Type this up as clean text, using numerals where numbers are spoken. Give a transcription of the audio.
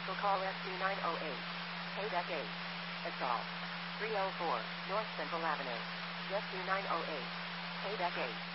Commercial call SC908. Paydeck 8. Assault. 304, North Central Avenue. SC908. Paydeck 8.